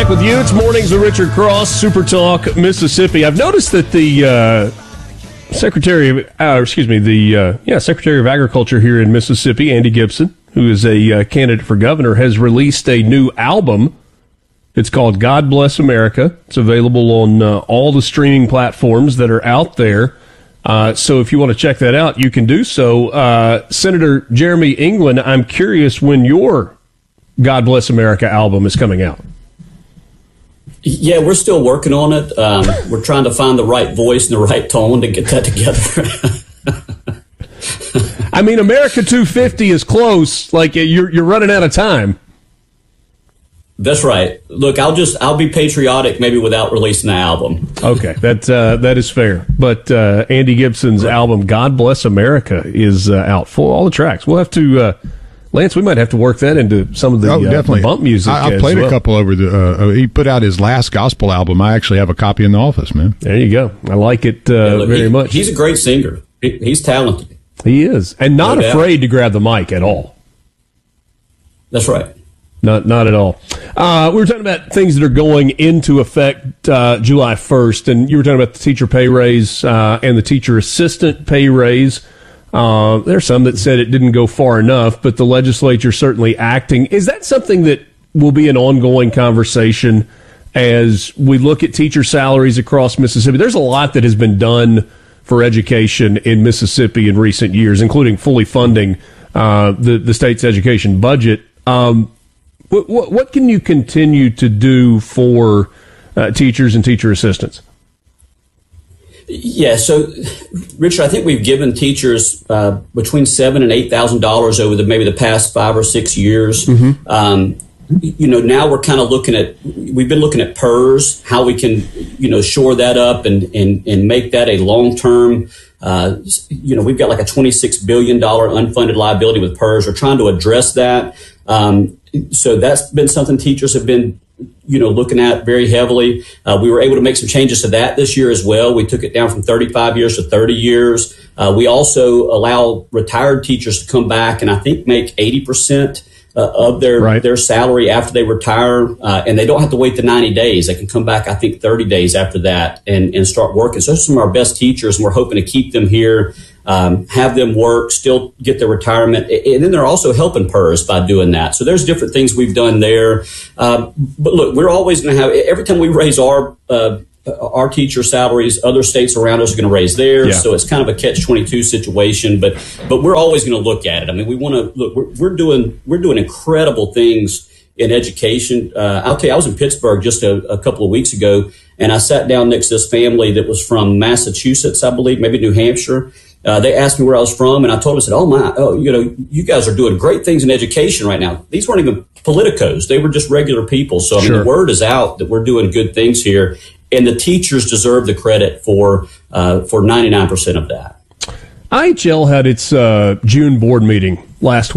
back with you. It's Mornings with Richard Cross, Super Talk, Mississippi. I've noticed that the Secretary of Agriculture here in Mississippi, Andy Gibson, who is a candidate for governor, has released a new album. It's called God Bless America. It's available on all the streaming platforms that are out there. So if you want to check that out, you can do so. Senator Jeremy England, I'm curious when your God Bless America album is coming out. Yeah, we're still working on it. We're trying to find the right voice and the right tone to get that together. I mean, America 250 is close. Like, you're running out of time. That's right. Look, I'll be patriotic maybe without releasing the album. Okay, that is fair. But Andy Gibson's album, God Bless America, is out for all the tracks. We'll have to... Lance, we might have to work that into some of the, the bump music. I played a couple over the. He put out his last gospel album. I actually have a copy in the office, man. There you go. I like it very much. He's a great singer. He's talented. He is, and not afraid to grab the mic at all. That's right. Not at all. We were talking about things that are going into effect July 1st, and you were talking about the teacher pay raise and the teacher assistant pay raise. There's some that said it didn't go far enough, but the legislature certainly acting. Is that something that will be an ongoing conversation as we look at teacher salaries across Mississippi? There's a lot that has been done for education in Mississippi in recent years, including fully funding the state's education budget. What can you continue to do for teachers and teacher assistants? Yeah, so Richard, I think we've given teachers between $7,000 and $8,000 over maybe the past 5 or 6 years. Mm-hmm. Now we're kind of we've been looking at PERS, how we can, shore that up and make that a long-term. We've got like a $26 billion unfunded liability with PERS. We're trying to address that. So that's been something teachers have been looking at very heavily. We were able to make some changes to that this year as well. We took it down from 35 years to 30 years. We also allow retired teachers to come back and I think make 80% of their salary after they retire. And they don't have to wait the 90 days. They can come back, I think, 30 days after that and start working. So those are some of our best teachers, and we're hoping to keep them here, have them work, still get their retirement. And then they're also helping PERS by doing that. So there's different things we've done there. But look, we're always going to have, every time we raise our teacher salaries, other states around us are going to raise theirs. Yeah. So it's kind of a catch-22 situation, but we're always going to look at it. I mean, we want to look, we're doing incredible things in education. I'll tell you, I was in Pittsburgh just a couple of weeks ago, and I sat down next to this family that was from Massachusetts, I believe, maybe New Hampshire. They asked me where I was from, and I told them, I said, you guys are doing great things in education right now. These weren't even politicos. They were just regular people. So, I mean, the word is out that we're doing good things here, and the teachers deserve the credit for 99% of that. IHL had its June board meeting last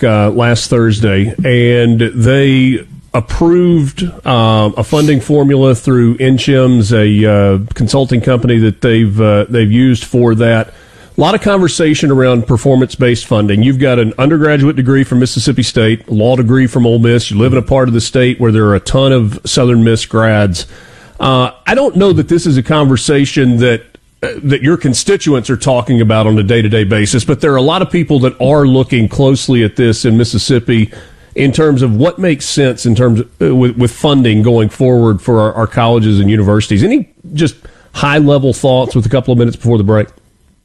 Thursday, and they approved a funding formula through NCHIMS, a consulting company that they've used for that. A lot of conversation around performance-based funding. You've got an undergraduate degree from Mississippi State, a law degree from Ole Miss. You live in a part of the state where there are a ton of Southern Miss grads. I don't know that this is a conversation that your constituents are talking about on a day-to-day basis, but there are a lot of people that are looking closely at this in Mississippi in terms of what makes sense in terms of, with funding going forward for our colleges and universities. Any just high-level thoughts with a couple of minutes before the break?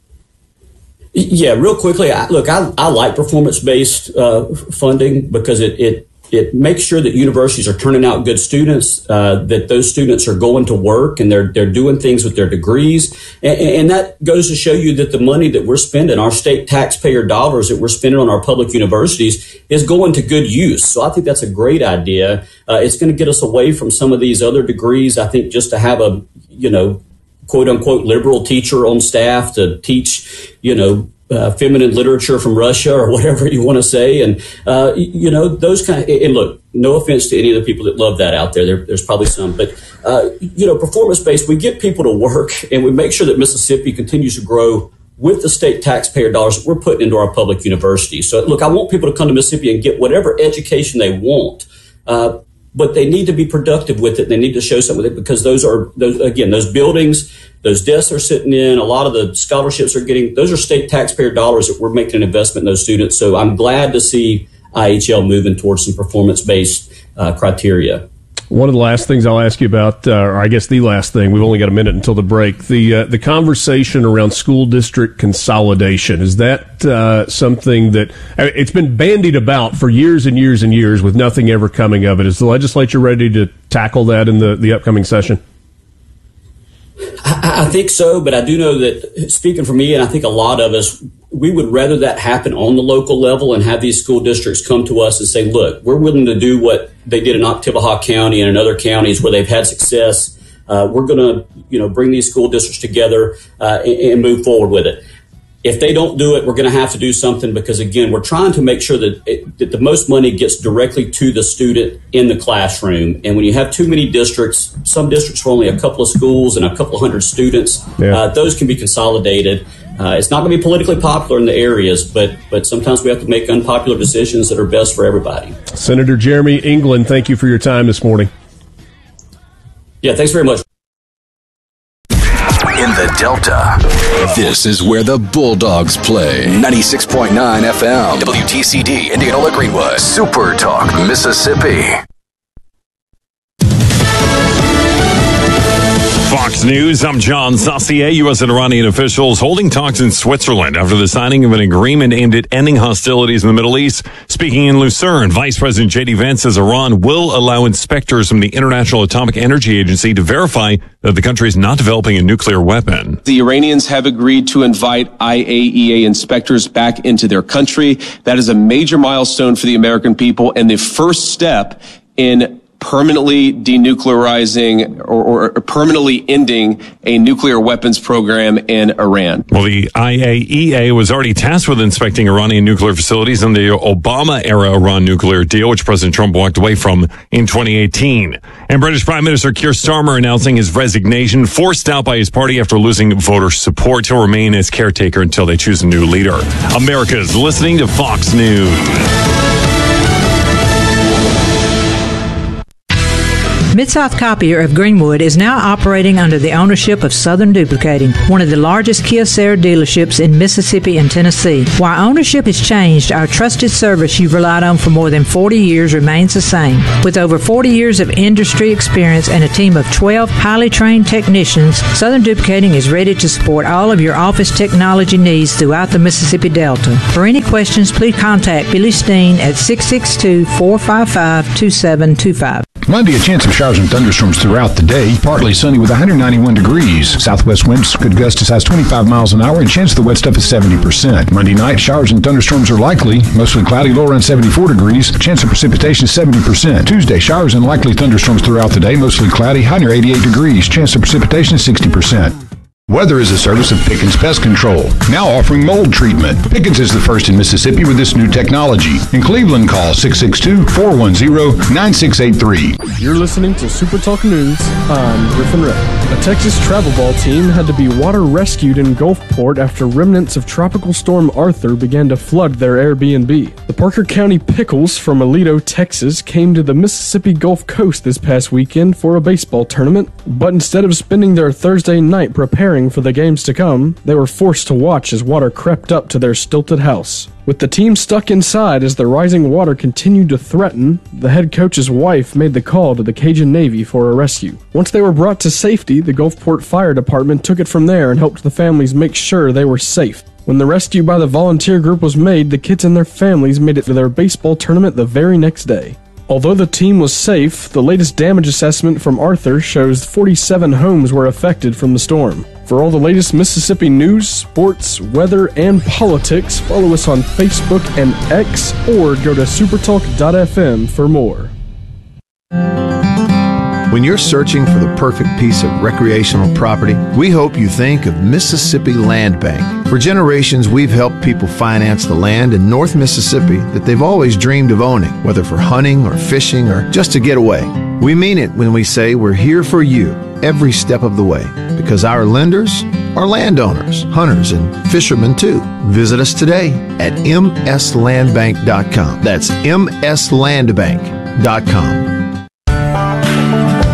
Yeah, real quickly, I like performance-based funding because it makes sure that universities are turning out good students, that those students are going to work and they're doing things with their degrees. And that goes to show you that the money that we're spending, our state taxpayer dollars that we're spending on our public universities, is going to good use. So I think that's a great idea. It's going to get us away from some of these other degrees. I think just to have a, quote unquote liberal teacher on staff to teach, feminine literature from Russia or whatever you want to say. And, those kind of, and look, no offense to any of the people that love that out there. There's probably some, but, performance-based, we get people to work and we make sure that Mississippi continues to grow with the state taxpayer dollars that we're putting into our public universities. So look, I want people to come to Mississippi and get whatever education they want. but they need to be productive with it. They need to show something with it, because those buildings, those desks are sitting in, a lot of the scholarships are getting, those are state taxpayer dollars that we're making an investment in those students. So I'm glad to see IHL moving towards some performance-based criteria. One of the last things I'll ask you about, or I guess the last thing, we've only got a minute until the break, the conversation around school district consolidation. Is that something that, it's been bandied about for years and years and years with nothing ever coming of it? Is the legislature ready to tackle that in the upcoming session? I think so, but I do know that, speaking for me, and I think a lot of us, we would rather that happen on the local level and have these school districts come to us and say, look, we're willing to do what they did in Oktibbeha County and in other counties where they've had success. We're going to, bring these school districts together and move forward with it. If they don't do it, we're going to have to do something, because, again, we're trying to make sure that the most money gets directly to the student in the classroom. And when you have too many districts, some districts for only a couple of schools and a couple of hundred students, those can be consolidated. It's not going to be politically popular in the areas, but sometimes we have to make unpopular decisions that are best for everybody. Senator Jeremy England, thank you for your time this morning. Yeah, thanks very much. In the Delta, this is where the Bulldogs play. 96.9 FM, WTCD, Indianola Greenwood, Super Talk, Mississippi. Fox News, I'm John Saucier. U.S. and Iranian officials holding talks in Switzerland after the signing of an agreement aimed at ending hostilities in the Middle East. Speaking in Lucerne, Vice President J.D. Vance says Iran will allow inspectors from the International Atomic Energy Agency to verify that the country is not developing a nuclear weapon. The Iranians have agreed to invite IAEA inspectors back into their country. That is a major milestone for the American people and the first step in permanently denuclearizing or permanently ending a nuclear weapons program in Iran. Well, the IAEA was already tasked with inspecting Iranian nuclear facilities in the Obama-era Iran nuclear deal, which President Trump walked away from in 2018. And British Prime Minister Keir Starmer announcing his resignation, forced out by his party after losing voter support. He'll remain as caretaker until they choose a new leader. America's listening to Fox News. Mid-South Copier of Greenwood is now operating under the ownership of Southern Duplicating, one of the largest Kyocera dealerships in Mississippi and Tennessee. While ownership has changed, our trusted service you've relied on for more than 40 years remains the same. With over 40 years of industry experience and a team of 12 highly trained technicians, Southern Duplicating is ready to support all of your office technology needs throughout the Mississippi Delta. For any questions, please contact Billy Steen at 662-455-2725. Monday, a chance of showers and thunderstorms throughout the day. Partly sunny with 191 degrees. Southwest winds could gust as high as 25 miles an hour, and chance of the wet stuff is 70%. Monday night, showers and thunderstorms are likely. Mostly cloudy, low around 74 degrees. Chance of precipitation is 70%. Tuesday, showers and likely thunderstorms throughout the day. Mostly cloudy, high near 88 degrees. Chance of precipitation is 60%. Weather is a service of Pickens Pest Control, now offering mold treatment. Pickens is the first in Mississippi with this new technology. In Cleveland, call 662-410-9683. You're listening to Super Talk News. I'm Griffin Ray. A Texas travel ball team had to be water rescued in Gulfport after remnants of Tropical Storm Arthur began to flood their Airbnb. The Parker County Pickles from Aledo, Texas, came to the Mississippi Gulf Coast this past weekend for a baseball tournament, but instead of spending their Thursday night preparing for the games to come, they were forced to watch as water crept up to their stilted house. With the team stuck inside as the rising water continued to threaten, the head coach's wife made the call to the Cajun Navy for a rescue. Once they were brought to safety, the Gulfport Fire Department took it from there and helped the families make sure they were safe. When the rescue by the volunteer group was made, the kids and their families made it to their baseball tournament the very next day. Although the team was safe, the latest damage assessment from Arthur shows 47 homes were affected from the storm. For all the latest Mississippi news, sports, weather, and politics, follow us on Facebook and X, or go to supertalk.fm for more. When you're searching for the perfect piece of recreational property, we hope you think of Mississippi Land Bank. For generations, we've helped people finance the land in North Mississippi that they've always dreamed of owning, whether for hunting or fishing or just to get away. We mean it when we say we're here for you every step of the way, because our lenders are landowners, hunters, and fishermen too. Visit us today at mslandbank.com. That's mslandbank.com.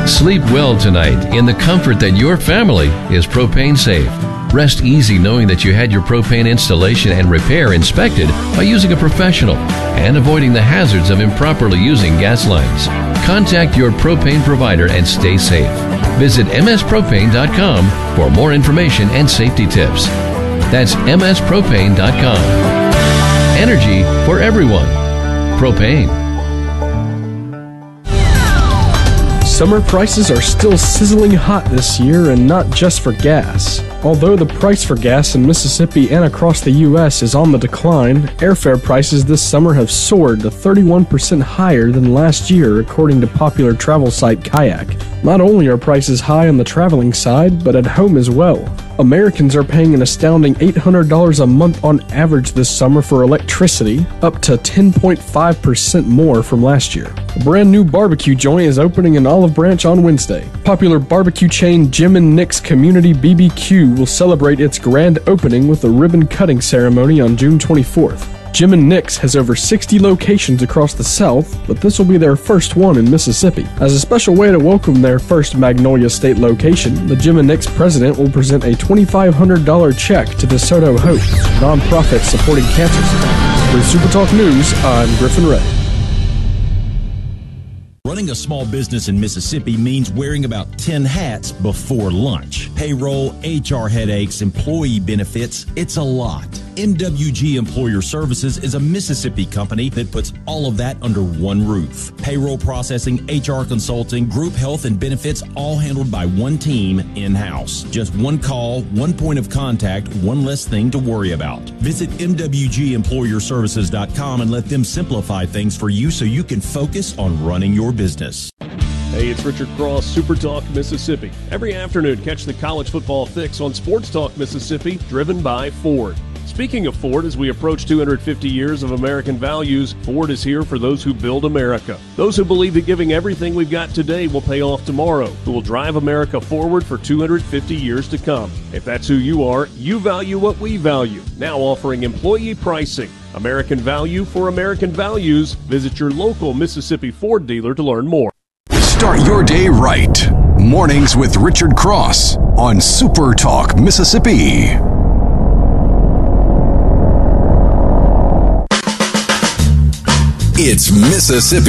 Sleep well tonight in the comfort that your family is propane safe. Rest easy knowing that you had your propane installation and repair inspected by using a professional and avoiding the hazards of improperly using gas lines. Contact your propane provider and stay safe. Visit mspropane.com for more information and safety tips. That's mspropane.com. Energy for everyone. Propane. Summer prices are still sizzling hot this year, and not just for gas. Although the price for gas in Mississippi and across the U.S. is on the decline, airfare prices this summer have soared to 31% higher than last year, according to popular travel site Kayak. Not only are prices high on the traveling side, but at home as well. Americans are paying an astounding $800 a month on average this summer for electricity, up to 10.5% more from last year. A brand new barbecue joint is opening in Olive Branch on Wednesday. Popular barbecue chain Jim and Nick's Community BBQ will celebrate its grand opening with a ribbon cutting ceremony on June 24th. Jim and Nick's has over 60 locations across the South, but this will be their first one in Mississippi. As a special way to welcome their first Magnolia State location, the Jim and Nick's president will present a $2,500 check to DeSoto Hope, a nonprofit supporting cancer survivors. For Super Talk News, I'm Griffin Ray. Running a small business in Mississippi means wearing about 10 hats before lunch. Payroll, HR headaches, employee benefits, it's a lot. MWG Employer Services is a Mississippi company that puts all of that under one roof. Payroll processing, HR consulting, group health and benefits, all handled by one team in-house. Just one call, one point of contact, one less thing to worry about. Visit MWGEmployerServices.com and let them simplify things for you so you can focus on running your business. Hey, it's Richard Cross, Super Talk Mississippi. Every afternoon, catch the college football fix on Sports Talk Mississippi, driven by Ford. Speaking of Ford, as we approach 250 years of American values, Ford is here for those who build America. Those who believe that giving everything we've got today will pay off tomorrow, who will drive America forward for 250 years to come. If that's who you are, you value what we value. Now offering employee pricing. American value for American values. Visit your local Mississippi Ford dealer to learn more. Start your day right. Mornings with Richard Cross on Super Talk Mississippi. It's Mississippi.